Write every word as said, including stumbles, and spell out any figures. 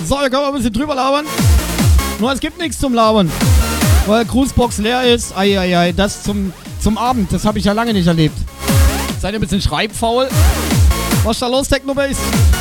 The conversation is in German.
So, wir können mal ein bisschen drüber labern. Nur es gibt nichts zum Labern. Weil Grußbox leer ist. Eieiei, das zum, zum Abend. Das habe ich ja lange nicht erlebt. Seid ihr ein bisschen schreibfaul? Was ist da los, Technobase?